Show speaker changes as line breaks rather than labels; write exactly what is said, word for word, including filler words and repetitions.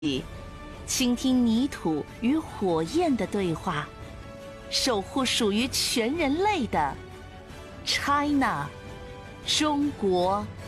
倾听泥土与火焰的对话，守护属于全人类的 China 中国。